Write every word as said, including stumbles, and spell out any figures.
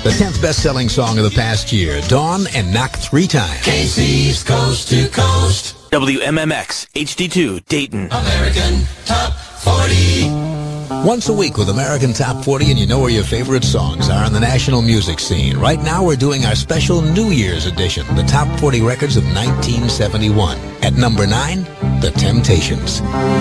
The tenth best-selling song of the past year, Dawn and Knock Three Times. K C's Coast to Coast. W M M X, H D two, Dayton. American Top forty. Once a week with American Top forty, and you know where your favorite songs are on the national music scene. Right now, we're doing our special New Year's edition, the Top forty Records of nineteen seventy-one. At number nine, The Temptations.